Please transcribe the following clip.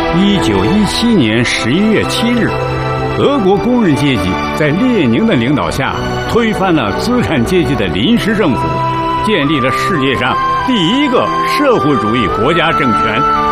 1917年11月7日，俄国工人阶级在列宁的领导下推翻了资产阶级的临时政府，建立了世界上第一个社会主义国家政权。